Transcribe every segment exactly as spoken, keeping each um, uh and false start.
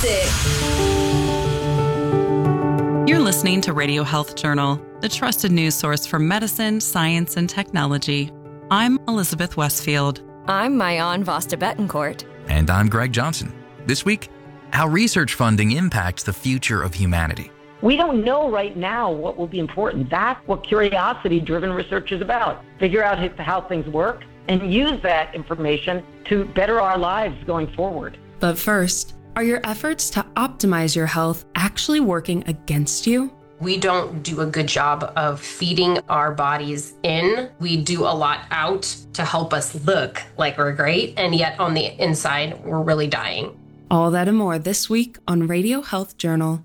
music. You're listening to Radio Health Journal, the trusted news source for medicine, science, and technology. I'm Elizabeth Westfield. I'm Mayan Vasta Betancourt. And I'm Greg Johnson. This week, how research funding impacts the future of humanity. We don't know right now what will be important. That's what curiosity-driven research is about. Figure out how things work and use that information to better our lives going forward. But first, are your efforts to optimize your health actually working against you? We don't do a good job of feeding our bodies in. We do a lot out to help us look like we're great, and yet on the inside, we're really dying. All that and more this week on Radio Health Journal.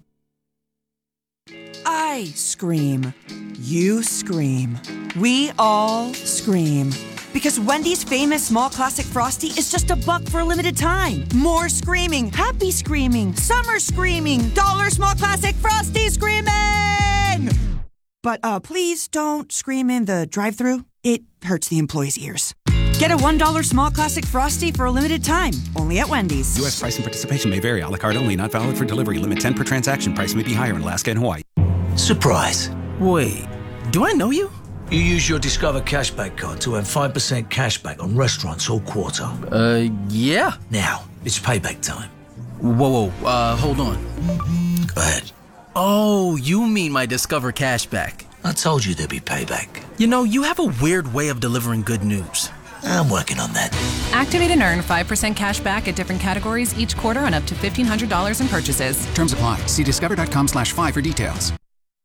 I scream. You scream. We all scream. Because Wendy's famous small classic Frosty is just a buck for a limited time. More screaming, happy screaming, summer screaming, dollar small classic Frosty screaming! But uh, please don't scream in the drive-thru. It hurts the employees' ears. Get a one dollar small classic Frosty for a limited time, only at Wendy's. U S price and participation may vary. A la carte only, not valid for delivery. Limit ten per transaction. Price may be higher in Alaska and Hawaii. Surprise. Wait, do I know you? You use your Discover Cashback card to earn five percent cashback on restaurants all quarter. Uh, yeah. Now, it's payback time. Whoa, whoa, uh, hold on. Go ahead. Oh, you mean my Discover Cashback. I told you there'd be payback. You know, you have a weird way of delivering good news. I'm working on that. Activate and earn five percent cash back at different categories each quarter on up to fifteen hundred dollars in purchases. Terms apply. See discover.com slash five for details.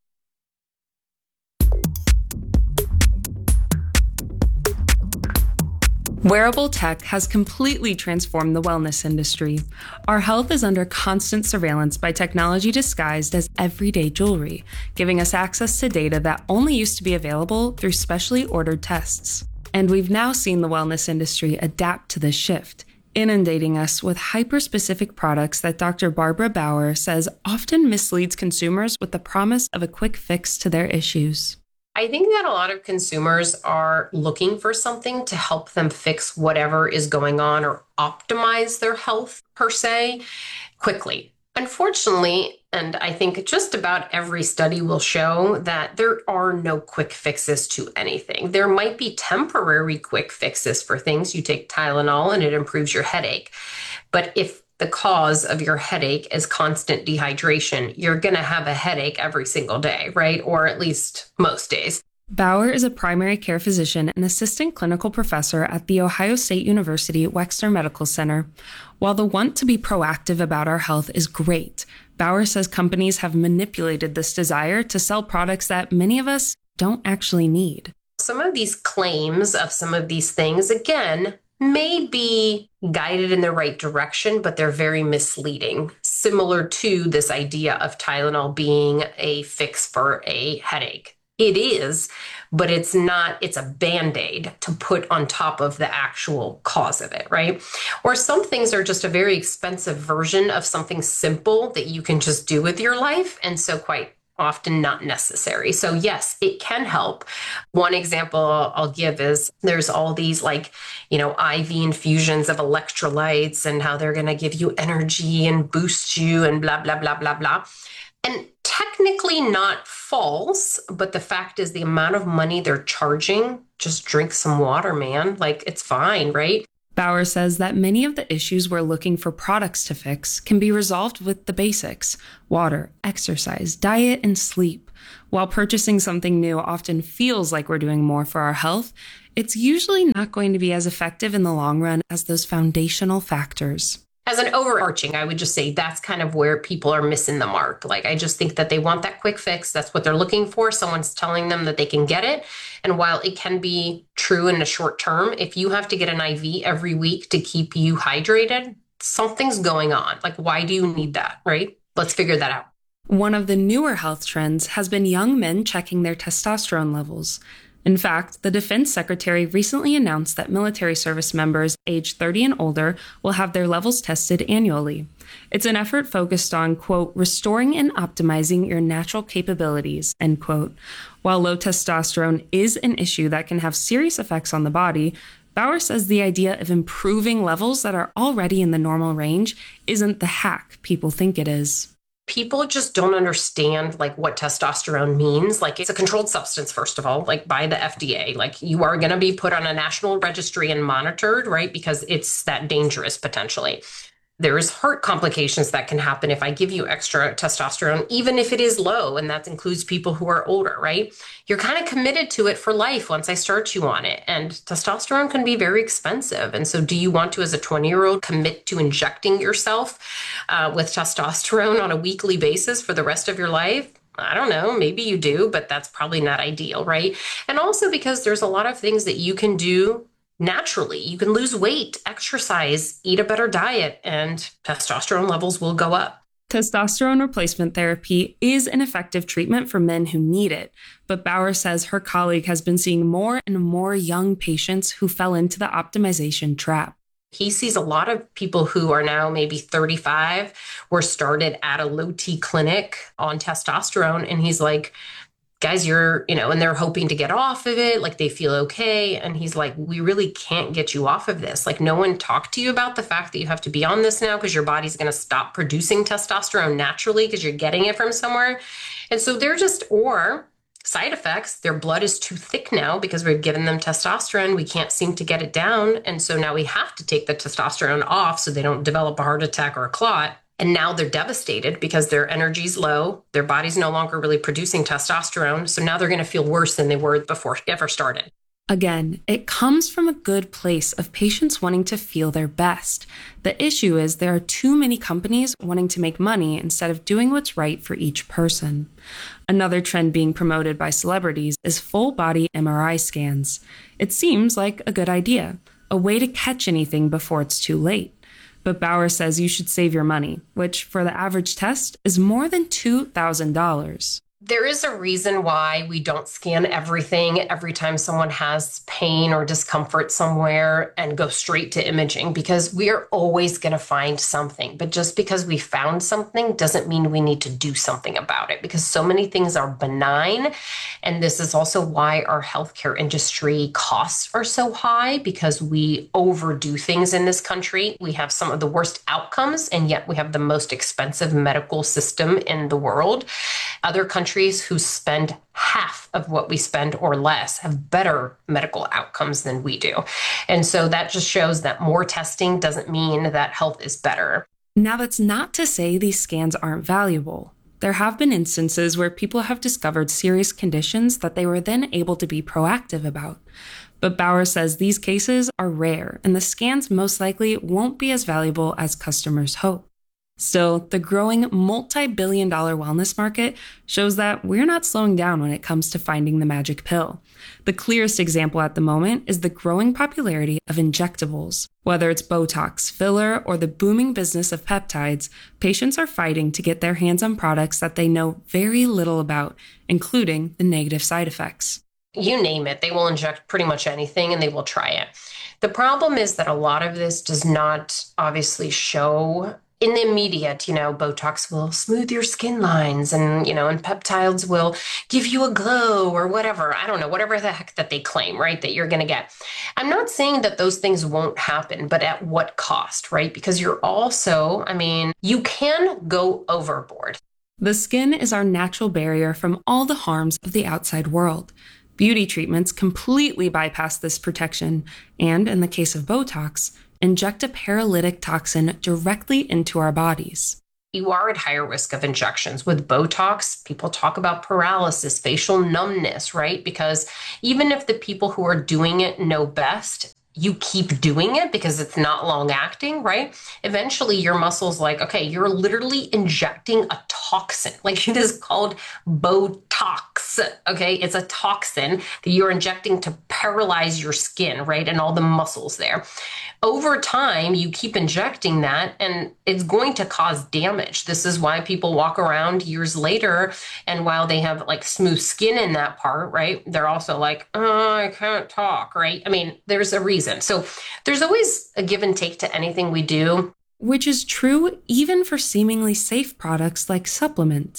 Wearable tech has completely transformed the wellness industry. Our health is under constant surveillance by technology disguised as everyday jewelry, giving us access to data that only used to be available through specially ordered tests. And we've now seen the wellness industry adapt to this shift, inundating us with hyper-specific products that Doctor Barbara Bauer says often misleads consumers with the promise of a quick fix to their issues. I think that a lot of consumers are looking for something to help them fix whatever is going on or optimize their health per se quickly. Unfortunately, and I think just about every study will show that there are no quick fixes to anything. There might be temporary quick fixes for things. You take Tylenol and it improves your headache. But if the cause of your headache is constant dehydration, you're going to have a headache every single day, right? Or at least most days. Bauer is a primary care physician and assistant clinical professor at The Ohio State University Wexner Medical Center. While the want to be proactive about our health is great, Bauer says companies have manipulated this desire to sell products that many of us don't actually need. Some of these claims of some of these things, again, may be guided in the right direction, but they're very misleading. Similar to this idea of Tylenol being a fix for a headache. It is, but it's not, it's a Band-Aid to put on top of the actual cause of it, right? Or some things are just a very expensive version of something simple that you can just do with your life. And so quite often not necessary. So yes, it can help. One example I'll give is there's all these like, you know, I V infusions of electrolytes and how they're going to give you energy and boost you and blah, blah, blah, blah, blah. And technically not false, but the fact is the amount of money they're charging, just drink some water, man. Like it's fine, right? Bauer says that many of the issues we're looking for products to fix can be resolved with the basics: water, exercise, diet, and sleep. While purchasing something new often feels like we're doing more for our health, it's usually not going to be as effective in the long run as those foundational factors. As an overarching, I would just say that's kind of where people are missing the mark. Like, I just think that they want that quick fix. That's what they're looking for. Someone's telling them that they can get it. And while it can be true in the short term, if you have to get an I V every week to keep you hydrated, something's going on. Like, why do you need that, right? Let's figure that out. One of the newer health trends has been young men checking their testosterone levels. In fact, the Defense Secretary recently announced that military service members aged thirty and older will have their levels tested annually. It's an effort focused on, quote, restoring and optimizing your natural capabilities, end quote. While low testosterone is an issue that can have serious effects on the body, Bauer says the idea of improving levels that are already in the normal range isn't the hack people think it is. People just don't understand like what testosterone means. Like it's a controlled substance, first of all, like by the F D A. Like you are going to be put on a national registry and monitored, right? Because it's that dangerous potentially. There's heart complications that can happen if I give you extra testosterone, even if it is low, and that includes people who are older, right? You're kind of committed to it for life once I start you on it. And testosterone can be very expensive. And so do you want to, as a twenty-year-old, commit to injecting yourself uh, with testosterone on a weekly basis for the rest of your life? I don't know, maybe you do, but that's probably not ideal, right? And also because there's a lot of things that you can do naturally. You can lose weight, exercise, eat a better diet, and testosterone levels will go up. Testosterone replacement therapy is an effective treatment for men who need it, but Bauer says her colleague has been seeing more and more young patients who fell into the optimization trap. He sees a lot of people who are now maybe thirty-five, were started at a low-T clinic on testosterone, and he's like, guys, you're, you know, and they're hoping to get off of it, like they feel okay. And he's like, we really can't get you off of this. Like no one talked to you about the fact that you have to be on this now because your body's going to stop producing testosterone naturally because you're getting it from somewhere. And so they're just, or side effects, their blood is too thick now because we've given them testosterone. We can't seem to get it down. And so now we have to take the testosterone off so they don't develop a heart attack or a clot. And now they're devastated because their energy's low. Their body's no longer really producing testosterone. So now they're going to feel worse than they were before it ever started. Again, it comes from a good place of patients wanting to feel their best. The issue is there are too many companies wanting to make money instead of doing what's right for each person. Another trend being promoted by celebrities is full-body M R I scans. It seems like a good idea, a way to catch anything before it's too late. But Bauer says you should save your money, which for the average test is more than two thousand dollars. There is a reason why we don't scan everything every time someone has pain or discomfort somewhere and go straight to imaging, because we are always going to find something. But just because we found something doesn't mean we need to do something about it, because so many things are benign. And this is also why our healthcare industry costs are so high, because we overdo things in this country. We have some of the worst outcomes, and yet we have the most expensive medical system in the world. Other countries who spend half of what we spend or less have better medical outcomes than we do. And so that just shows that more testing doesn't mean that health is better. Now, that's not to say these scans aren't valuable. There have been instances where people have discovered serious conditions that they were then able to be proactive about. But Bauer says these cases are rare, and the scans most likely won't be as valuable as customers hope. Still, the growing multi-billion dollar wellness market shows that we're not slowing down when it comes to finding the magic pill. The clearest example at the moment is the growing popularity of injectables. Whether it's Botox, filler, or the booming business of peptides, patients are fighting to get their hands on products that they know very little about, including the negative side effects. You name it, they will inject pretty much anything and they will try it. The problem is that a lot of this does not obviously show in the immediate. You know, Botox will smooth your skin lines and, you know, and peptides will give you a glow or whatever. I don't know, whatever the heck that they claim, right, that you're going to get. I'm not saying that those things won't happen, but at what cost, right? Because you're also, I mean, you can go overboard. The skin is our natural barrier from all the harms of the outside world. Beauty treatments completely bypass this protection and, in the case of Botox, inject a paralytic toxin directly into our bodies. You are at higher risk of injections. With Botox, people talk about paralysis, facial numbness, right? Because even if the people who are doing it know best, you keep doing it because it's not long acting, right? Eventually your muscle's like, okay, you're literally injecting a toxin. Like, it is called Botox, okay? It's a toxin that you're injecting to paralyze your skin, right? And all the muscles there. Over time, you keep injecting that and it's going to cause damage. This is why people walk around years later, and while they have like smooth skin in that part, right, they're also like, oh, I can't talk, right? I mean, there's a reason. So there's always a give and take to anything we do. Which is true even for seemingly safe products like supplements.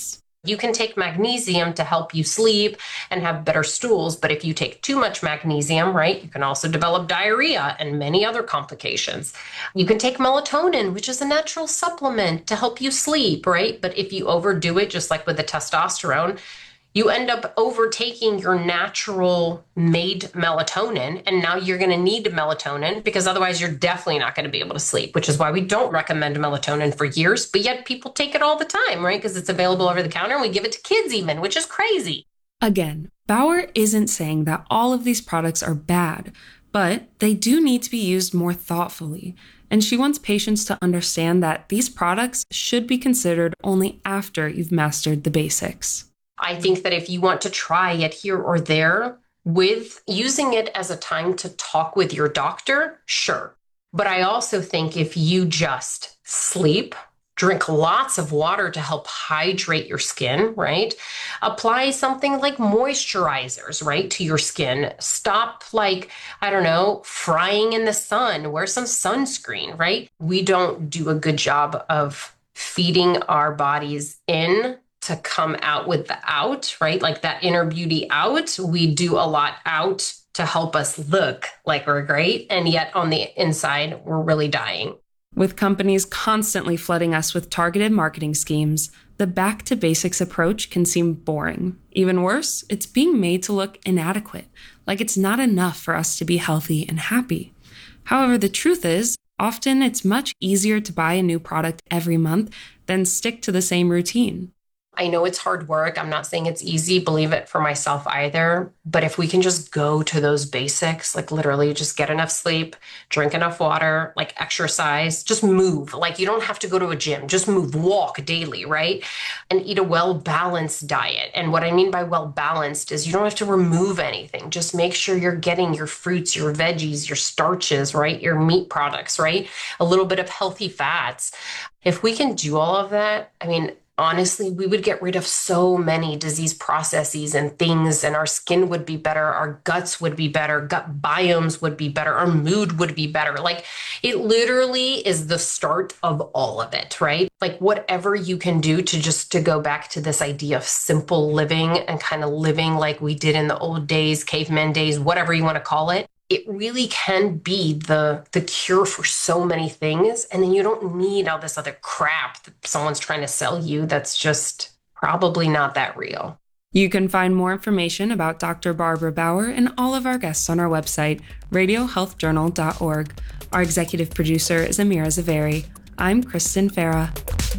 You can take magnesium to help you sleep and have better stools, but if you take too much magnesium, right, you can also develop diarrhea and many other complications. You can take melatonin, which is a natural supplement to help you sleep, right? But if you overdo it, just like with the testosterone, you end up overtaking your natural made melatonin, and now you're going to need melatonin because otherwise you're definitely not going to be able to sleep, which is why we don't recommend melatonin for years, but yet people take it all the time, right? Because it's available over the counter and we give it to kids even, which is crazy. Again, Bauer isn't saying that all of these products are bad, but they do need to be used more thoughtfully. And she wants patients to understand that these products should be considered only after you've mastered the basics. I think that if you want to try it here or there with using it as a time to talk with your doctor, sure. But I also think if you just sleep, drink lots of water to help hydrate your skin, right? Apply something like moisturizers, right, to your skin. Stop, like, I don't know, frying in the sun. Wear some sunscreen, right? We don't do a good job of feeding our bodies in to come out with the out, right? Like that inner beauty out. We do a lot out to help us look like we're great. And yet on the inside, we're really dying. With companies constantly flooding us with targeted marketing schemes, the back to basics approach can seem boring. Even worse, it's being made to look inadequate, like it's not enough for us to be healthy and happy. However, the truth is, often it's much easier to buy a new product every month than stick to the same routine. I know it's hard work. I'm not saying it's easy, believe it for myself either. But if we can just go to those basics, like literally just get enough sleep, drink enough water, like exercise, just move. Like you don't have to go to a gym, just move, walk daily, right? And eat a well-balanced diet. And what I mean by well-balanced is you don't have to remove anything. Just make sure you're getting your fruits, your veggies, your starches, right? Your meat products, right? A little bit of healthy fats. If we can do all of that, I mean, honestly, we would get rid of so many disease processes and things, and our skin would be better, our guts would be better, gut biomes would be better, our mood would be better. Like it literally is the start of all of it, right? Like whatever you can do to just to go back to this idea of simple living and kind of living like we did in the old days, caveman days, whatever you want to call it. It really can be the, the cure for so many things. And then you don't need all this other crap that someone's trying to sell you that's just probably not that real. You can find more information about Doctor Barbara Bauer and all of our guests on our website, radio health journal dot org. Our executive producer is Amira Zaveri. I'm Kristen Farah.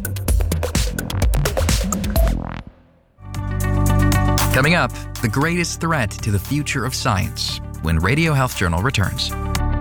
Coming up, the greatest threat to the future of science, when Radio Health Journal returns.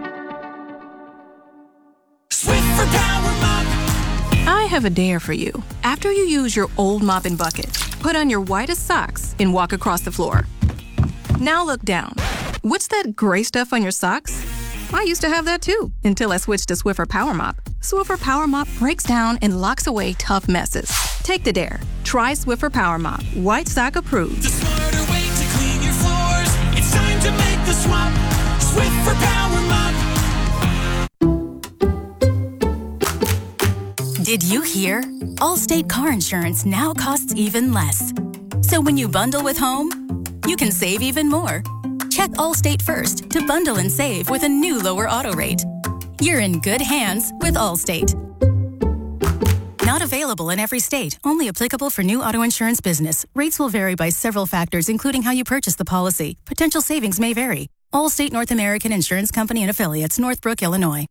Swiffer Power Mop. I have a dare for you. After you use your old mop and bucket, put on your whitest socks and walk across the floor. Now look down. What's that gray stuff on your socks? I used to have that too, until I switched to Swiffer Power Mop. Swiffer Power Mop breaks down and locks away tough messes. Take the dare. Try Swiffer Power Mop. White sock approved. The smarter way to clean your floors. It's time to make the swap. Swiffer Power Mop. Did you hear? Allstate car insurance now costs even less. So when you bundle with home, you can save even more. Check Allstate first to bundle and save with a new lower auto rate. You're in good hands with Allstate. Not available in every state. Only applicable for new auto insurance business. Rates will vary by several factors, including how you purchase the policy. Potential savings may vary. Allstate North American Insurance Company and Affiliates, Northbrook, Illinois.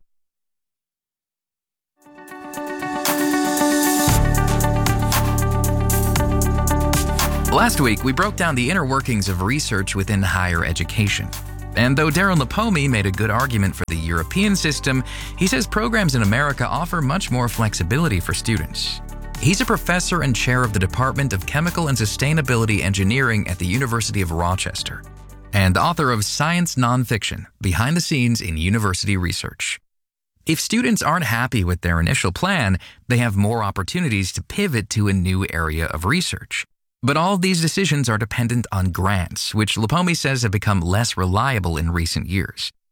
Last week, we broke down the inner workings of research within higher education. And though Darren Lipomi made a good argument for the European system, he says programs in America offer much more flexibility for students. He's a professor and chair of the Department of Chemical and Sustainability Engineering at the University of Rochester, and author of Science Nonfiction, Behind the Scenes in University Research. If students aren't happy with their initial plan, they have more opportunities to pivot to a new area of research. But all of these decisions are dependent on grants, which Lipomi says have become less reliable in recent years.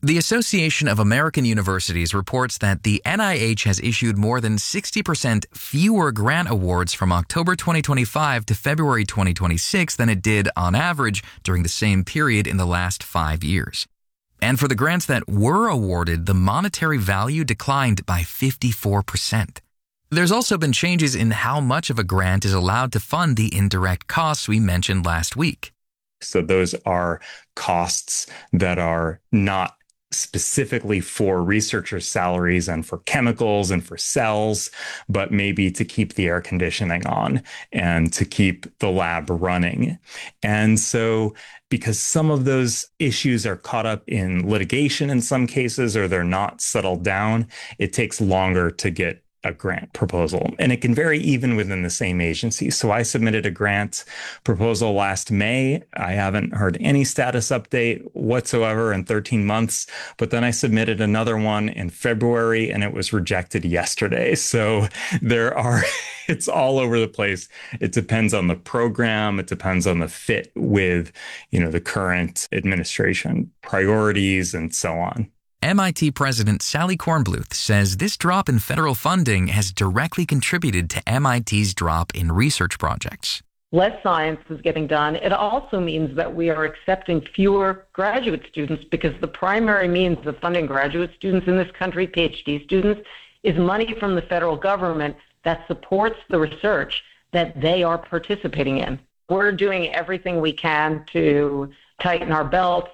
The Association of American Universities reports that the N I H has issued more than sixty percent fewer grant awards from October twenty twenty-five to February twenty twenty-six than it did on average during the same period in the last five years. And for the grants that were awarded, the monetary value declined by fifty-four percent. There's also been changes in how much of a grant is allowed to fund the indirect costs we mentioned last week. So those are costs that are not specifically for researchers' salaries and for chemicals and for cells, but maybe to keep the air conditioning on and to keep the lab running. And so because some of those issues are caught up in litigation in some cases, or they're not settled down, it takes longer to get a grant proposal. And it can vary even within the same agency. So I submitted a grant proposal last May. I haven't heard any status update whatsoever in thirteen months, but then I submitted another one in February and it was rejected yesterday. So there are, it's all over the place. It depends on the program. It depends on the fit with, you know, the current administration priorities and so on. M I T President Sally Kornbluth says this drop in federal funding has directly contributed to M I T's drop in research projects. Less science is getting done. It also means that we are accepting fewer graduate students because the primary means of funding graduate students in this country, PhD students, is money from the federal government that supports the research that they are participating in. We're doing everything we can to tighten our belts,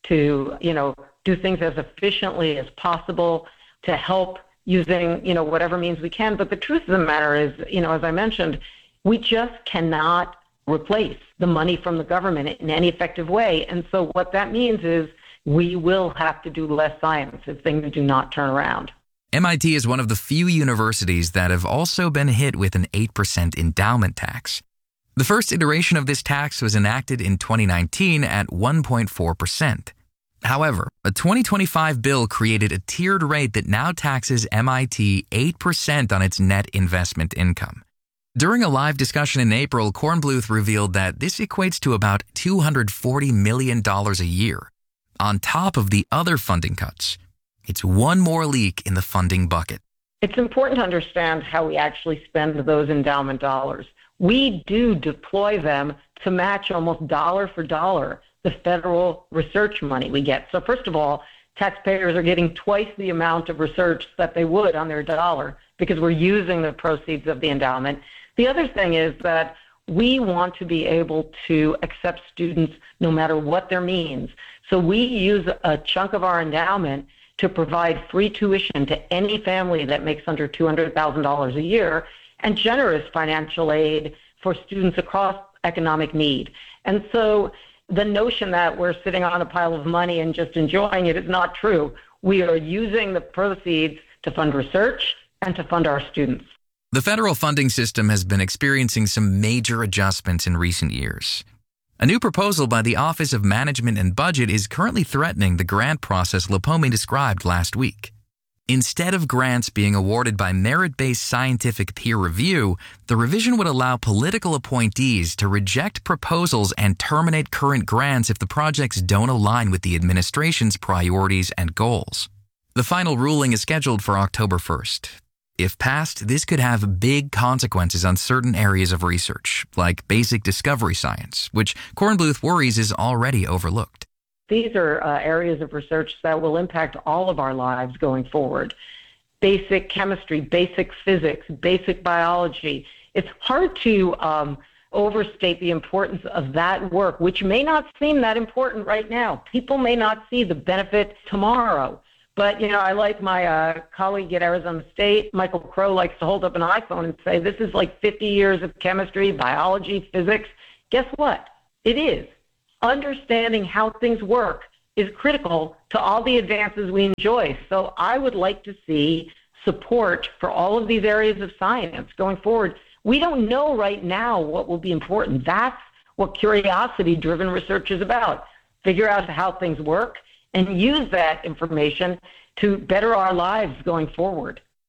to, you know, do things as efficiently as possible, to help using, you know, whatever means we can. But the truth of the matter is, you know, as I mentioned, we just cannot replace the money from the government in any effective way. And so what that means is we will have to do less science if things do not turn around. M I T is one of the few universities that have also been hit with an eight percent endowment tax. The first iteration of this tax was enacted in twenty nineteen at one point four percent. However, a twenty twenty-five bill created a tiered rate that now taxes M I T eight percent on its net investment income. During a live discussion in April, Kornbluth revealed that this equates to about two hundred forty million dollars a year, on top of the other funding cuts. It's one more leak in the funding bucket. It's important to understand how we actually spend those endowment dollars. We do deploy them to match almost dollar for dollar the federal research money we get. So first of all, taxpayers are getting twice the amount of research that they would on their dollar because we're using the proceeds of the endowment. The other thing is that we want to be able to accept students no matter what their means. So we use a chunk of our endowment to provide free tuition to any family that makes under two hundred thousand dollars a year and generous financial aid for students across economic need. And so the notion that we're sitting on a pile of money and just enjoying it is not true. We are using the proceeds to fund research and to fund our students. The federal funding system has been experiencing some major adjustments in recent years. A new proposal by the Office of Management and Budget is currently threatening the grant process Lippomi described last week. Instead of grants being awarded by merit-based scientific peer review, the revision would allow political appointees to reject proposals and terminate current grants if the projects don't align with the administration's priorities and goals. The final ruling is scheduled for October first. If passed, this could have big consequences on certain areas of research, like basic discovery science, which Kornbluth worries is already overlooked. These are uh, areas of research that will impact all of our lives going forward. Basic chemistry, basic physics, basic biology. It's hard to um, overstate the importance of that work, which may not seem that important right now. People may not see the benefit tomorrow. But, you know, I like my uh, colleague at Arizona State, Michael Crow, likes to hold up an iPhone and say, this is like fifty years of chemistry, biology, physics. Guess what? It is. Understanding how things work is critical to all the advances we enjoy. So I would like to see support for all of these areas of science going forward. We don't know right now what will be important. That's what curiosity-driven research is about. Figure out how things work and use that information to better our lives going forward.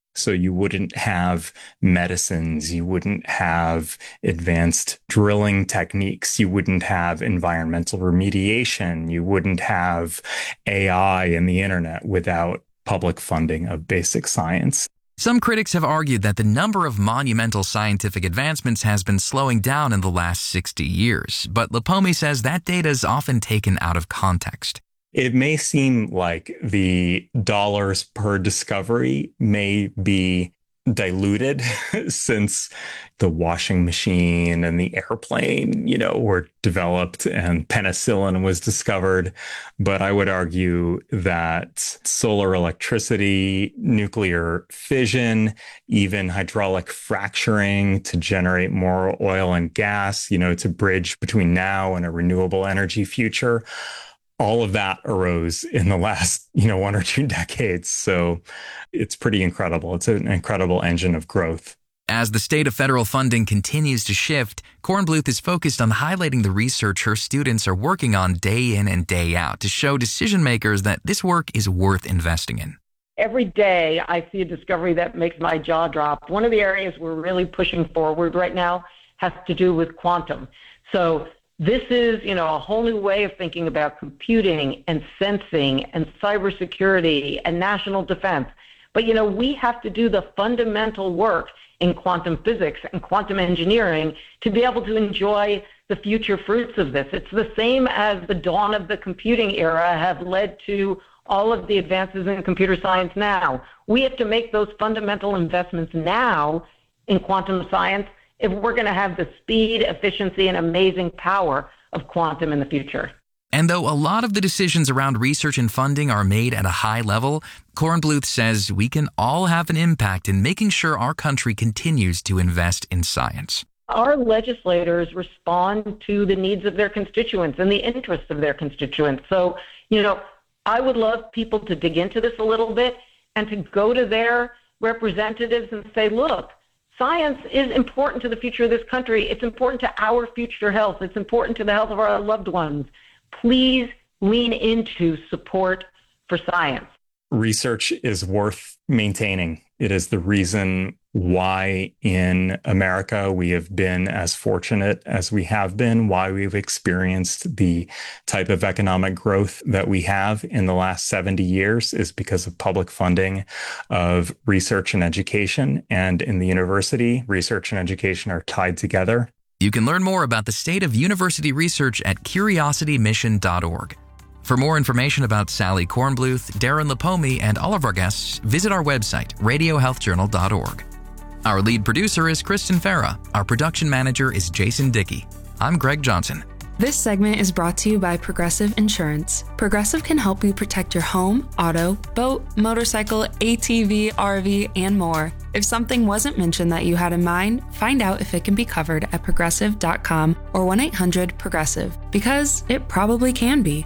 So you wouldn't have medicines, you wouldn't have advanced drilling techniques, you wouldn't have environmental remediation, you wouldn't have A I and the internet without public funding of basic science. Some critics have argued that the number of monumental scientific advancements has been slowing down in the last sixty years, but Lippomi says that data is often taken out of context. It may seem like the dollars per discovery may be diluted since the washing machine and the airplane, you know, were developed and penicillin was discovered. But I would argue that solar electricity, nuclear fission, even hydraulic fracturing to generate more oil and gas, you know, to bridge between now and a renewable energy future, all of that arose in the last, you know, one or two decades. So it's pretty incredible. It's an incredible engine of growth. As the state of federal funding continues to shift, Kornbluth is focused on highlighting the research her students are working on day in and day out to show decision makers that this work is worth investing in. Every day I see a discovery that makes my jaw drop. One of the areas we're really pushing forward right now has to do with quantum. So this is, you know, a whole new way of thinking about computing and sensing and cybersecurity and national defense. But, you know, we have to do the fundamental work in quantum physics and quantum engineering to be able to enjoy the future fruits of this. It's the same as the dawn of the computing era have led to all of the advances in computer science now. We have to make those fundamental investments now in quantum science if we're going to have the speed, efficiency, and amazing power of quantum in the future. And though a lot of the decisions around research and funding are made at a high level, Kornbluth says we can all have an impact in making sure our country continues to invest in science. Our legislators respond to the needs of their constituents and the interests of their constituents. So, you know, I would love people to dig into this a little bit and to go to their representatives and say, look, science is important to the future of this country. It's important to our future health. It's important to the health of our loved ones. Please lean into support for science. Research is worth maintaining. It is the reason why in America we have been as fortunate as we have been, why we've experienced the type of economic growth that we have in the last seventy years is because of public funding of research and education. And in the university, research and education are tied together. You can learn more about the state of university research at curiosity mission dot org. For more information about Sally Kornbluth, Darren Lippomi, and all of our guests, visit our website, radio health journal dot org. Our lead producer is Kristen Farah. Our production manager is Jason Dickey. I'm Greg Johnson. This segment is brought to you by Progressive Insurance. Progressive can help you protect your home, auto, boat, motorcycle, A T V, R V, and more. If something wasn't mentioned that you had in mind, find out if it can be covered at progressive dot com or one eight hundred progressive, because it probably can be.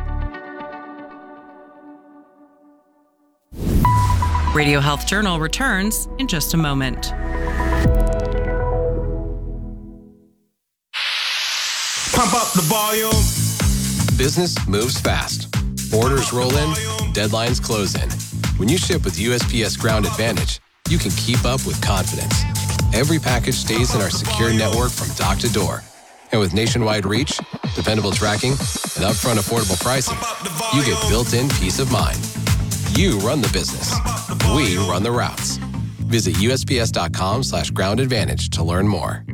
Radio Health Journal returns in just a moment. Pump up the volume. Business moves fast. Orders roll in, deadlines close in. When you ship with U S P S Ground Advantage, you can keep up with confidence. Every package stays in our secure network from dock to door. And with nationwide reach, dependable tracking, and upfront affordable pricing, you get built-in peace of mind. You run the business. We run the routes. Visit U S P S dot com slash ground advantage to learn more.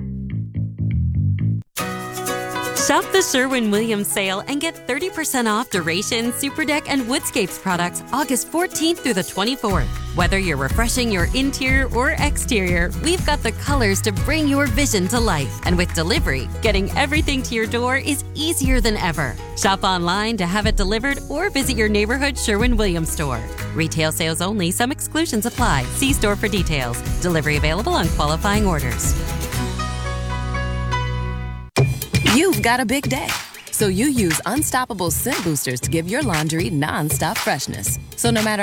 Shop the Sherwin-Williams sale and get thirty percent off Duration, Superdeck, and Woodscapes products August fourteenth through the twenty-fourth. Whether you're refreshing your interior or exterior, we've got the colors to bring your vision to life. And with delivery, getting everything to your door is easier than ever. Shop online to have it delivered or visit your neighborhood Sherwin-Williams store. Retail sales only. Some exclusions apply. See store for details. Delivery available on qualifying orders. You've got a big day, so you use Unstoppable Scent Boosters to give your laundry non-stop freshness. So no matter